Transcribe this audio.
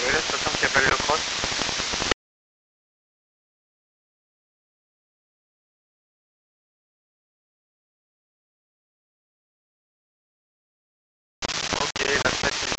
la station qui appelle le cross. Ok, la 7